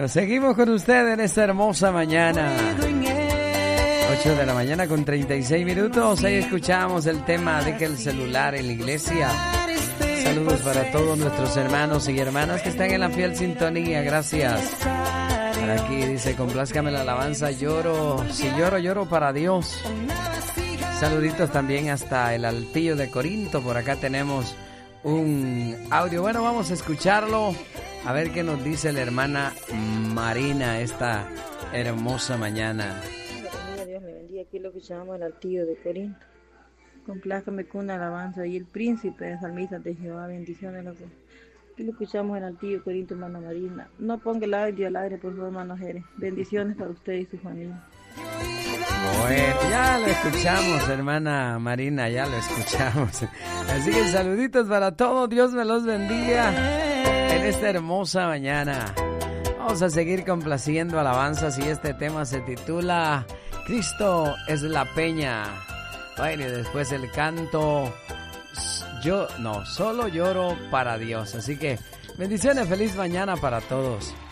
Bueno, seguimos con usted en esta hermosa mañana. 8 de la mañana con 36 minutos. Ahí escuchamos el tema Deja el celular en la iglesia. Saludos para todos nuestros hermanos y hermanas que están en la fiel sintonía. Gracias. Por aquí dice, complázcame la alabanza, lloro. Si lloro, lloro para Dios. Saluditos también hasta el Altillo de Corinto. Por acá tenemos un audio. Bueno, vamos a escucharlo. A ver qué nos dice la hermana Marina esta hermosa mañana. Dios me bendiga. Aquí lo escuchamos el Altillo de Corinto. Complázcame con una alabanza y el príncipe de salmista de Jehová. Bendiciones. Aquí lo escuchamos en el Altillo de Corinto, hermana Marina. No ponga el audio al aire, por favor, hermano Jerez. Bendiciones para usted y su familia. Bueno, ya lo escuchamos, hermana Marina, ya lo escuchamos. Así que saluditos para todos, Dios me los bendiga en esta hermosa mañana. Vamos a seguir complaciendo alabanzas y este tema se titula Cristo es la peña. Bueno, y después el canto solo lloro para Dios. Así que bendiciones, feliz mañana para todos.